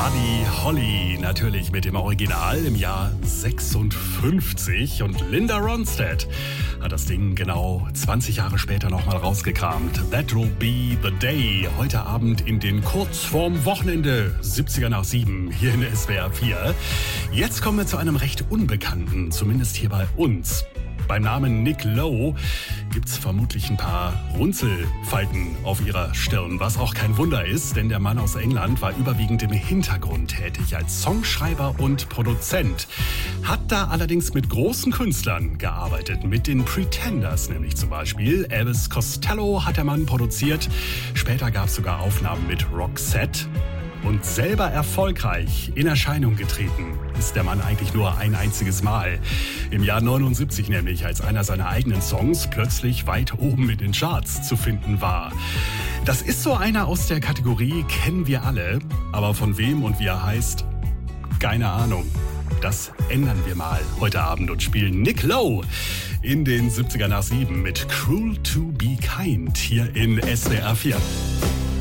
Buddy Holly, natürlich mit dem Original im Jahr 56. Und Linda Ronstadt hat das Ding genau 20 Jahre später nochmal rausgekramt. That'll be the day. Heute Abend in den kurz vorm Wochenende, 70er nach 7, hier in SWR 4. Jetzt kommen wir zu einem recht Unbekannten, zumindest hier bei uns. Beim Namen Nick Lowe gibt's vermutlich ein paar Runzelfalten auf ihrer Stirn, was auch kein Wunder ist, denn der Mann aus England war überwiegend im Hintergrund tätig als Songschreiber und Produzent. Hat da allerdings mit großen Künstlern gearbeitet, mit den Pretenders nämlich zum Beispiel. Elvis Costello hat der Mann produziert, später gab's sogar Aufnahmen mit Roxette. Und selber erfolgreich in Erscheinung getreten ist der Mann eigentlich nur ein einziges Mal. Im Jahr 79 nämlich, als einer seiner eigenen Songs plötzlich weit oben in den Charts zu finden war. Das ist so einer aus der Kategorie, kennen wir alle, aber von wem und wie er heißt, keine Ahnung. Das ändern wir mal heute Abend und spielen Nick Lowe in den 70er nach 7 mit Cruel to be Kind hier in SWR 4.